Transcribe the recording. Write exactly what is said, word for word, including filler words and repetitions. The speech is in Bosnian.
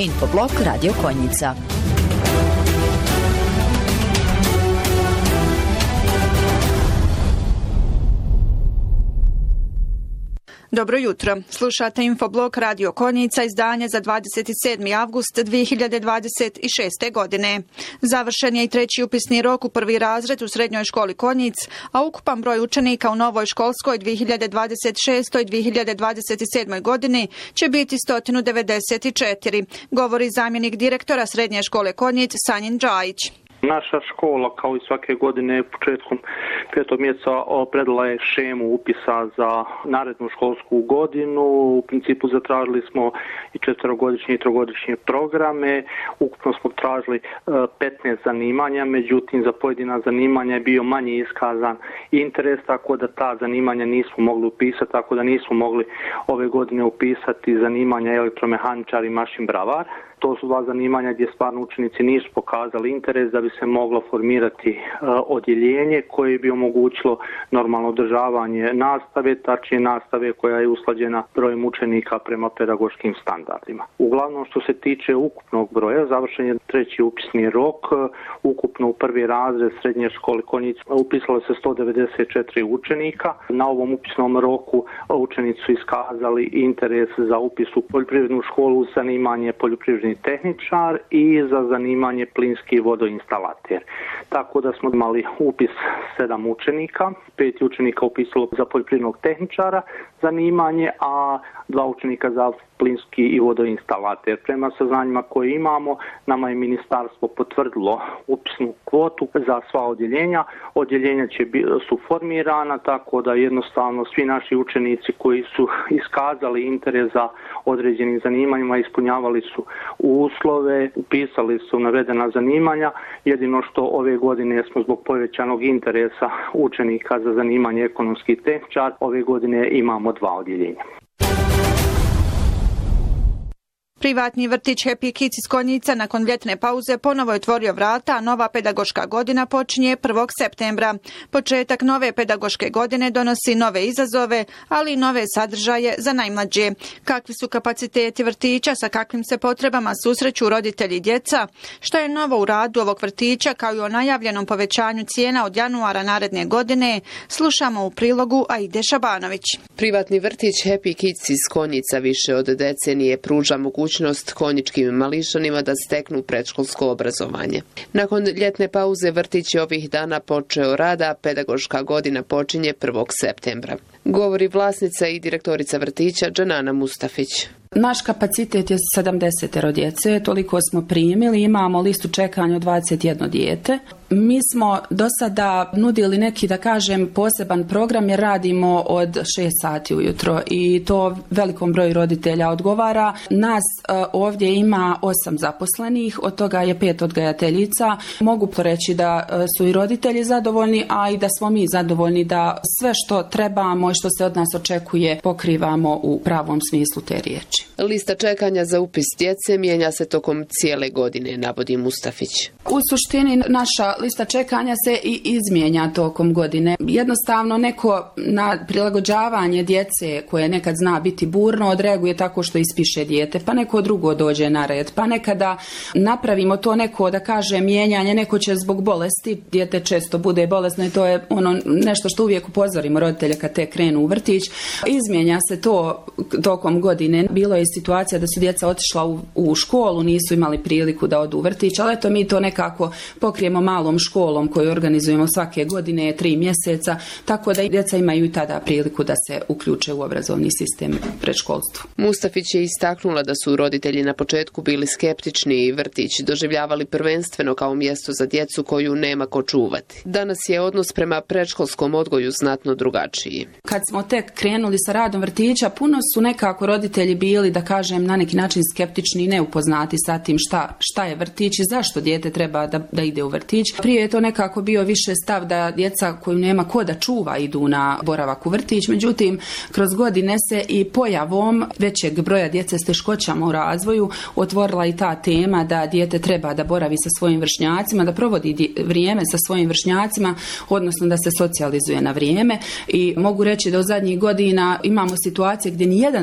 Infoblog Radio Konjica. Dobro jutro. Slušate Infoblog Radio Konjica, izdanje za dvadeset sedmi avgust dvije hiljade dvadeset šeste. godine. Završen je i treći upisni rok u prvi razred u srednjoj školi Konjic, a ukupan broj učenika u novoj školskoj dvije hiljade dvadeset šestoj. dvije hiljade dvadeset sedmoj. godini će biti sto devedeset četiri, govori zamjenik direktora srednje škole Konjic Sanjin Džajić. Naša škola, kao i svake godine, početkom petog mjeseca predala je šemu upisa za narednu školsku godinu. U principu zatražili smo i četverogodišnje i trogodišnje programe. Ukupno smo tražili petnaest zanimanja, međutim za pojedina zanimanja je bio manje iskazan interes, tako da ta zanimanja nismo mogli upisati, tako da nismo mogli ove godine upisati zanimanja elektromehaničar i mašin bravar. To su dva zanimanja gdje stvarno učenici nisu pokazali interes da bi se moglo formirati uh, odjeljenje koje bi omogućilo normalno održavanje nastave, tačnije nastave koja je usklađena brojem učenika prema pedagoškim standardima. Uglavnom što se tiče ukupnog broja, završen je treći upisni rok, uh, ukupno u prvi razred srednje škole Konjic upisalo se sto devedeset četiri učenika. Na ovom upisnom roku učenici su iskazali interes za upis u poljoprivrednu školu, zanimanje poljoprivredni tehničar i za zanimanje plinski vodoinstalater. Tako da smo imali upis sedam učenika, pet učenika upisalo za poljoprivrednog tehničara zanimanje, a dva učenika za plinski i vodoinstalater. Prema saznanjima koje imamo, nama je ministarstvo potvrdilo upisnu kvotu za sva odjeljenja. Odjeljenja će su formirana, tako da jednostavno svi naši učenici koji su iskazali interes za određenim zanimanjima, ispunjavali su uslove, upisali su navedena zanimanja. Jedino što ove godine smo zbog povećanog interesa učenika za zanimanje ekonomski tehničar, ove godine imamo dva odjeljenja. Privatni vrtić Happy Kids iz Konjica nakon ljetne pauze ponovo je otvorio vrata, a nova pedagoška godina počinje prvog septembra. Početak nove pedagoške godine donosi nove izazove, ali i nove sadržaje za najmlađe. Kakvi su kapaciteti vrtića, sa kakvim se potrebama susreću roditelji i djeca? Što je novo u radu ovog vrtića, kao i o najavljenom povećanju cijena od januara naredne godine, slušamo u prilogu Aide Šabanović. Privatni vrtić Happy Kids iz Konjica više od decenije pruža mogućnost konjičkim mališanima da steknu predškolsko obrazovanje. Nakon ljetne pauze vrtić je ovih dana počeo rada, a pedagoška godina počinje prvog septembra. Govori vlasnica i direktorica vrtića Dženana Mustafić. Naš kapacitet je sedamdeset djece, toliko smo primili, imamo listu čekanja od dvadeset jedno dijete. Mi smo do sada nudili neki, da kažem, poseban program jer radimo od šest sati ujutro i to velikom broju roditelja odgovara. Nas uh, ovdje ima osam zaposlenih, od toga je pet odgajateljica. Mogu reći da uh, su i roditelji zadovoljni, a i da smo mi zadovoljni da sve što trebamo i što se od nas očekuje pokrivamo u pravom smislu te riječi. Lista čekanja za upis djece mijenja se tokom cijele godine, navodi Mustafić. U suštini naša lista čekanja se i izmijenja tokom godine. Jednostavno neko na prilagođavanje djece koje nekad zna biti burno odreaguje tako što ispiše dijete, pa neko drugo dođe na red, pa nekada napravimo to neko, da kaže, mijenjanje, neko će zbog bolesti, dijete često bude bolesno i to je ono nešto što uvijek upozorimo roditelje kad te krenu u vrtić. Izmijenja se to tokom godine. Bilo je situacija da su djeca otišla u, u školu, nisu imali priliku da odu u vrtić, ali eto mi to nekako pokrijemo malom školom koju organizujemo svake godine, tri mjeseca, tako da djeca imaju i tada priliku da se uključe u obrazovni sistem predškolstva. Mustafić je istaknula da su roditelji na početku bili skeptični i vrtić doživljavali prvenstveno kao mjesto za djecu koju nema ko čuvati. Danas je odnos prema predškolskom odgoju znatno drugačiji. Kad smo tek krenuli sa radom vrtića, puno su nekako roditelji bili, da kažem, na neki način skeptični i neupoznati sa tim šta, šta je vrtić i zašto dijete treba da, da ide u vrtić. Prije je to nekako bio više stav da djeca koju nema ko da čuva idu na boravak u vrtić, međutim, kroz godine se i pojavom većeg broja djece s teškoćama u razvoju otvorila i ta tema da dijete treba da boravi sa svojim vršnjacima, da provodi vrijeme sa svojim vršnjacima, odnosno da se socijalizuje na vrijeme i mogu reći da u zadnjih godina imamo situacije gdje nijedan